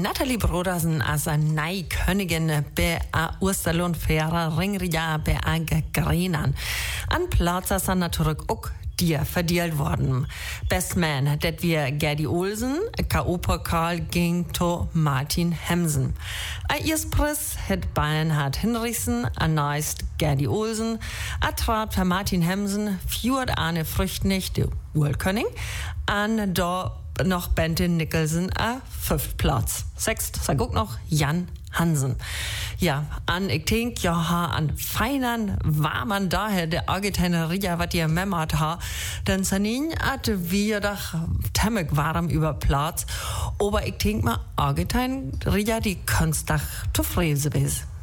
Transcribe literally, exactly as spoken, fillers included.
Nathalie Brodersen als een Neikönigin bij a Oesterloon Fähre Ringrija bij a Gagrenan. An Plaza sind natürlich auch die verdeelt worden. Best Man, das wir Gerdi Olsen, K O-Pokal ging to Martin Hemsen. A Erspreis hat Bernhard Hinrichsen, a neist Gerdi Olsen, a trat für Martin Hemsen, führt Arne Früchtnich, de Urkönig, an da noch Bente Nicholson a fünft Platz. Sechst, sag auch noch Jan Hansen. Ja, an, ich denk, ja, ha, an feinern war man daher der Argentineria, wat ihr memmert ha, denn sanin hatte wir doch temmig warm über Platz, aber ich denk mal, Argentineria, die kannst doch zufrieden gewesen.